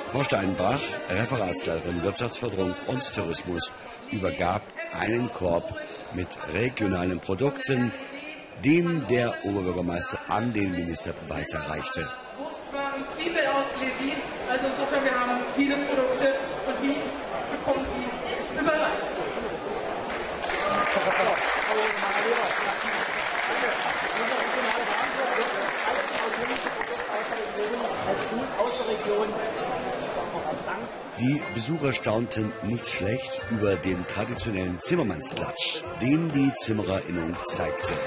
Frau Steinbach, Referatsleiterin Wirtschaftsförderung und Tourismus, übergab einen Korb mit regionalen Produkten, den der Oberbürgermeister an den Minister weiterreichte. Wurstwaren, Zwiebel aus Glesin, also insofern, wir haben viele Produkte und die bekommen Sie überreicht. Die Besucher staunten nicht schlecht über den traditionellen Zimmermannsklatsch, den die Zimmererinnung zeigte.